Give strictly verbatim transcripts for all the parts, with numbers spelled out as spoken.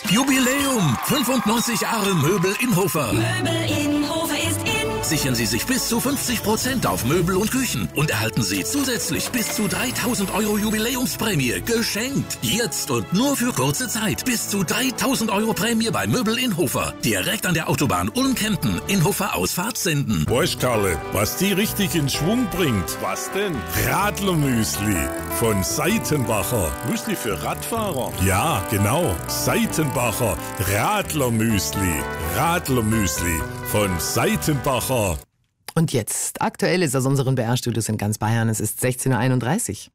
Jubiläum! fünfundneunzig Jahre Möbel Inhofer. Möbel Inhofer ist in. Sichern Sie sich bis zu fünfzig Prozent auf Möbel und Küchen und erhalten Sie zusätzlich bis zu dreitausend Euro Jubiläumsprämie geschenkt. Jetzt und nur für kurze Zeit. Bis zu dreitausend Euro Prämie bei Möbel Inhofer. Direkt an der Autobahn Ulm-Kempten. Inhofer Ausfahrt senden. Weißt, Karle, was die richtig in Schwung bringt? Was denn? Radlermüsli von Seitenbacher. Müsli für Radfahrer? Ja, genau. Seitenbacher Radlermüsli. Radlermüsli von Seitenbacher. Und jetzt, Aktuelles aus unseren B R-Studios in ganz Bayern. Es ist sechzehn Uhr einunddreißig.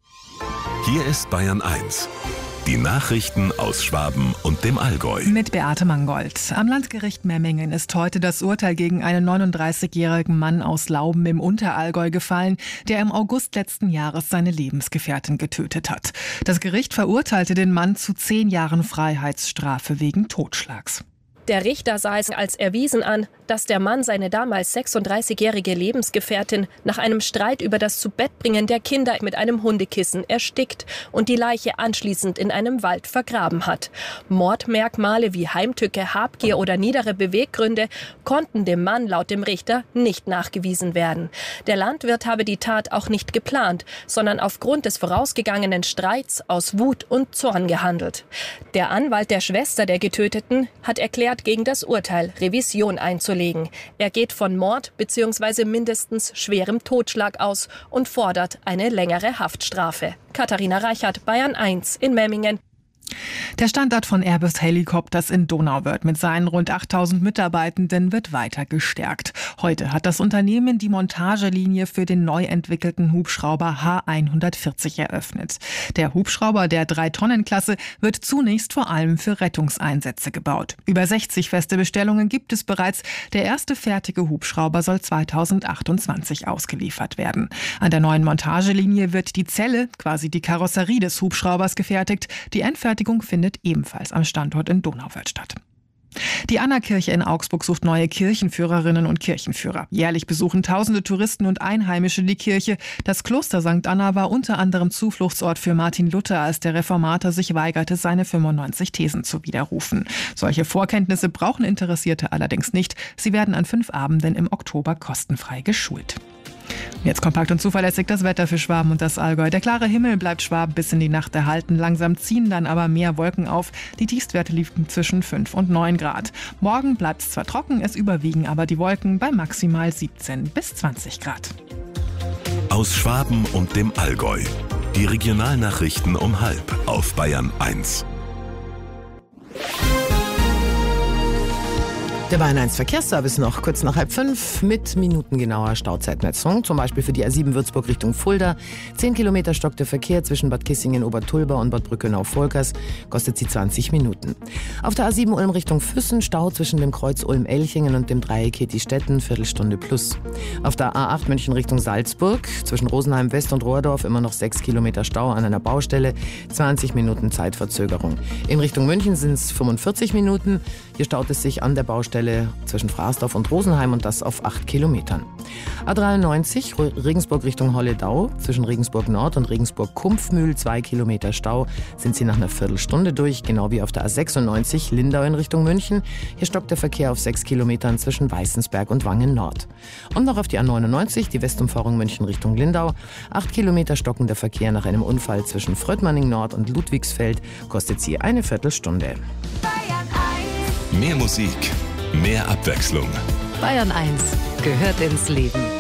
Hier ist Bayern eins. Die Nachrichten aus Schwaben und dem Allgäu. Mit Beate Mangold. Am Landgericht Memmingen ist heute das Urteil gegen einen neununddreißigjährigen Mann aus Lauben im Unterallgäu gefallen, der im August letzten Jahres seine Lebensgefährtin getötet hat. Das Gericht verurteilte den Mann zu zehn Jahren Freiheitsstrafe wegen Totschlags. Der Richter sah es als erwiesen an, dass der Mann seine damals sechsunddreißigjährige Lebensgefährtin nach einem Streit über das Zubettbringen der Kinder mit einem Hundekissen erstickt und die Leiche anschließend in einem Wald vergraben hat. Mordmerkmale wie Heimtücke, Habgier oder niedere Beweggründe konnten dem Mann laut dem Richter nicht nachgewiesen werden. Der Landwirt habe die Tat auch nicht geplant, sondern aufgrund des vorausgegangenen Streits aus Wut und Zorn gehandelt. Der Anwalt der Schwester der Getöteten hat erklärt, gegen das Urteil Revision einzulegen. Er geht von Mord bzw. mindestens schwerem Totschlag aus und fordert eine längere Haftstrafe. Katharina Reichert, Bayern eins in Memmingen. Der Standort von Airbus Helicopters in Donauwörth mit seinen rund achttausend Mitarbeitenden wird weiter gestärkt. Heute hat das Unternehmen die Montagelinie für den neu entwickelten Hubschrauber H hundertvierzig eröffnet. Der Hubschrauber der drei Tonnen Klasse wird zunächst vor allem für Rettungseinsätze gebaut. Über sechzig feste Bestellungen gibt es bereits. Der erste fertige Hubschrauber soll zweitausendachtundzwanzig ausgeliefert werden. An der neuen Montagelinie wird die Zelle, quasi die Karosserie des Hubschraubers, gefertigt. Die Endfertigung findet ebenfalls am Standort in Donauwörth statt. Die Anna-Kirche in Augsburg sucht neue Kirchenführerinnen und Kirchenführer. Jährlich besuchen tausende Touristen und Einheimische die Kirche. Das Kloster Sankt Anna war unter anderem Zufluchtsort für Martin Luther, als der Reformator sich weigerte, seine fünfundneunzig Thesen zu widerrufen. Solche Vorkenntnisse brauchen Interessierte allerdings nicht. Sie werden an fünf Abenden im Oktober kostenfrei geschult. Jetzt kompakt und zuverlässig das Wetter für Schwaben und das Allgäu. Der klare Himmel bleibt Schwaben bis in die Nacht erhalten. Langsam ziehen dann aber mehr Wolken auf. Die Tiefstwerte liegen zwischen fünf und neun Grad. Morgen bleibt es zwar trocken, es überwiegen aber die Wolken bei maximal siebzehn bis zwanzig Grad. Aus Schwaben und dem Allgäu. Die Regionalnachrichten um halb auf Bayern eins. Der Bayern eins Verkehrsservice noch kurz nach halb fünf mit minutengenauer Stauzeitmessung. Zum Beispiel für die A sieben Würzburg Richtung Fulda. zehn Kilometer stockt der Verkehr zwischen Bad Kissingen, Obertulba und Bad Brückenau-Volkers. Kostet sie zwanzig Minuten. Auf der A sieben Ulm Richtung Füssen Stau zwischen dem Kreuz Ulm-Elchingen und dem Dreieck Heti-Stetten, Viertelstunde plus. Auf der A acht München Richtung Salzburg zwischen Rosenheim West und Rohrdorf immer noch sechs Kilometer Stau an einer Baustelle. zwanzig Minuten Zeitverzögerung. In Richtung München sind es fünfundvierzig Minuten. Hier staut es sich an der Baustelle zwischen Fraßdorf und Rosenheim und das auf acht Kilometern. A dreiundneunzig Regensburg Richtung Holledau zwischen Regensburg Nord und Regensburg Kumpfmühl zwei Kilometer Stau sind sie nach einer Viertelstunde durch, genau wie auf der A sechsundneunzig Lindau in Richtung München. Hier stockt der Verkehr auf sechs Kilometern zwischen Weißensberg und Wangen Nord. Und noch auf die A neunundneunzig, die Westumfahrung München Richtung Lindau. acht Kilometer stockender Verkehr nach einem Unfall zwischen Fröttmanning Nord und Ludwigsfeld, kostet sie eine Viertelstunde. Mehr Musik, mehr Abwechslung. Bayern eins gehört ins Leben.